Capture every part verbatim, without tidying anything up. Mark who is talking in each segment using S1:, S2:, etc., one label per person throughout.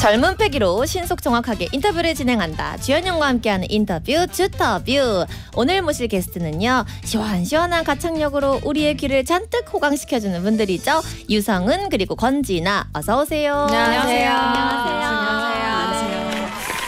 S1: 젊은 패기로 신속 정확하게 인터뷰를 진행한다. 주현영과 함께하는 인터뷰 주터뷰. 오늘 모실 게스트는요, 시원시원한 가창력으로 우리의 귀를 잔뜩 호강시켜주는 분들이죠. 유성은 그리고 권진아, 어서 오세요.
S2: 안녕하세요.
S1: 안녕하세요.
S2: 안녕하세요. 안녕하세요.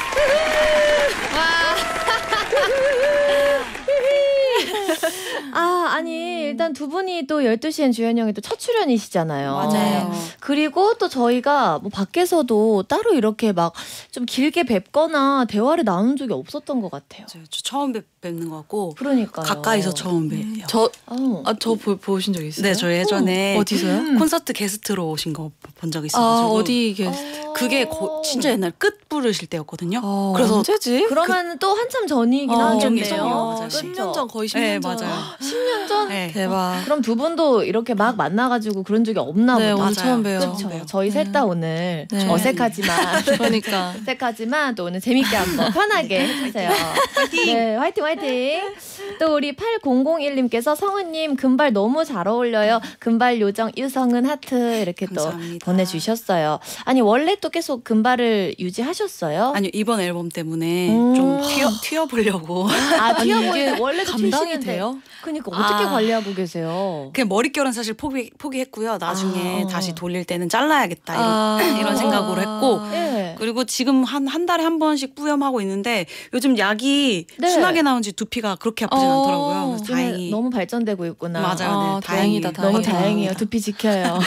S1: 아, 아니 일단 두 분이 또 열두 시엔 주현영이 또 첫 출연이시잖아요.
S2: 맞아요.
S1: 그리고 또 저희가 뭐 밖에서도 따로 이렇게 막 좀 길게 뵙거나 대화를 나눈 적이 없었던 것 같아요.
S2: 저, 저 처음 뵙, 뵙는 것 같고
S1: 그러니까요.
S2: 가까이서 처음 뵈요.
S3: 저,
S1: 어.
S3: 아, 저 보, 보신 적 있어요?
S2: 네, 저 예전에
S3: 어, 어디서요?
S2: 콘서트 게스트로 오신 거 본 적
S3: 아,
S2: 있어가지고.
S3: 어디 게스트?
S2: 그게 고, 진짜 옛날 끝 부르실 때였거든요.
S3: 어,
S2: 그래서
S3: 언제지?
S1: 그러면 또 한참 전이긴
S3: 어,
S1: 하겠네요.
S2: 예전이요, 맞아요.
S3: 십 년 전, 거의 십
S2: 네,
S3: 년 전.
S2: 맞아요.
S1: 십 년 전?
S2: 네.
S3: 대박.
S1: 그럼 두 분도 이렇게 막 만나가지고 그런 적이 없나
S3: 네,
S1: 보다.
S3: 오늘 처음 봬요.
S1: 그렇죠.
S2: 봬요.
S1: 저희 셋 다 오늘
S3: 네.
S1: 어색하지만
S3: 그러니까.
S1: 어색하지만 또 오늘 재밌게 한번 편하게 해주세요. 화이팅! 네, 화이팅 화이팅! 또 우리 팔공공일님께서 성은님 금발 너무 잘 어울려요. 금발 요정 유성은 하트 이렇게 또
S2: 감사합니다.
S1: 보내주셨어요. 아니 원래 또 계속 금발을 유지하셨어요?
S2: 아니요, 이번 앨범 때문에
S1: 음.
S2: 좀 튀어, 튀어보려고.
S1: 아
S3: 아니,
S1: 튀어보이
S3: 이게
S1: 원래
S3: 감당이 돼요?
S1: 그러니까 어떻게
S3: 아.
S1: 관리하고 계세요?
S2: 그냥 머릿결은 사실 포기, 포기했고요. 나중에
S1: 아.
S2: 다시 돌릴 때는 잘라야겠다 이런,
S3: 아.
S2: 이런 생각으로 했고.
S1: 네.
S2: 그리고 지금 한, 한 달에 한 번씩 뿌염하고 있는데 요즘 약이
S1: 네.
S2: 순하게 나온지 두피가 그렇게 아프진
S3: 어.
S2: 않더라고요. 그래서
S1: 요즘에
S2: 다행히.
S1: 너무 발전되고 있구나.
S2: 맞아요.
S3: 아,
S2: 네,
S3: 다행이다,
S2: 다행히.
S1: 너무
S3: 다행이다.
S1: 다행이에요. 두피 지켜요.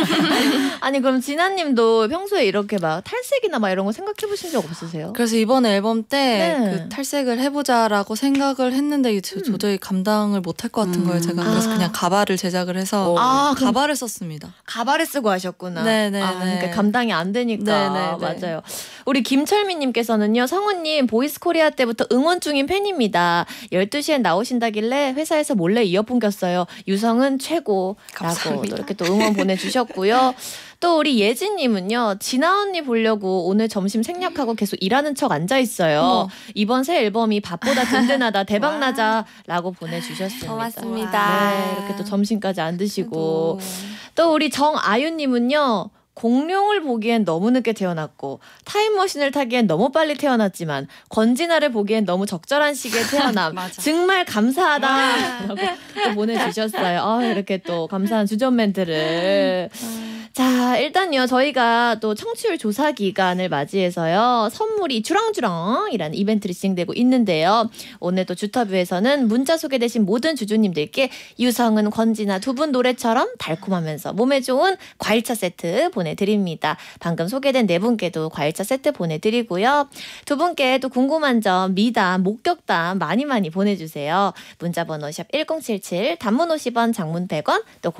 S1: 아니 그럼 진아님도 평소에 이렇게 막 탈색이나 막 이런 거 생각해 보신 적 없으세요?
S3: 그래서 이번 앨범 때
S1: 네.
S3: 그 탈색을 해보자라고 생각을 했는데 저-
S1: 음.
S3: 도저히 감당을 못할 것 같은
S2: 음.
S3: 거예요. 제가 그래서
S1: 아.
S3: 그냥 가발을 제작을 해서
S1: 아, 그럼-
S3: 가발을 썼습니다.
S1: 가발을 쓰고 하셨구나.
S3: 네네네.
S1: 아, 그러니까 감당이 안 되니까.
S3: 네네네.
S1: 맞아요. 우리 김철민님께서는요. 성우님 보이스코리아 때부터 응원 중인 팬입니다. 열두 시엔 나오신다길래 회사에서 몰래 이어폰 꼈어요. 유성은 최고라고
S2: 감사합니다.
S1: 또 이렇게 또 응원 보내주셨고요. 또 우리 예진님은요. 진아 언니 보려고 오늘 점심 생략하고 계속 일하는 척 앉아있어요.
S3: 어머.
S1: 이번 새 앨범이 밥보다 든든하다. 대박나자라고 보내주셨습니다.
S3: 고맙습니다.
S1: 네, 이렇게 또 점심까지 안 드시고. 또 우리 정아윤님은요. 공룡을 보기엔 너무 늦게 태어났고 타임머신을 타기엔 너무 빨리 태어났지만 권진아를 보기엔 너무 적절한 시기에 태어남.
S2: 맞아.
S1: 정말 감사하다라고 또 보내주셨어요. 아, 이렇게 또 감사한 주전 멘트를. 자, 일단요 저희가 또 청취율 조사 기간을 맞이해서요 선물이 주렁주렁이라는 이벤트를 진행되고 있는데요. 오늘 또 주터뷰에서는 문자 소개되신 모든 주주님들께 유성은 권진아 두 분 노래처럼 달콤하면서 몸에 좋은 과일차 세트 보내드립니다. 방금 소개된 네 분께도 과일차 세트 보내드리고요. 두 분께 또 궁금한 점 미담 목격담 많이 많이 보내주세요. 문자번호 샵 일공칠칠 단문 오십 원 장문 백 원 또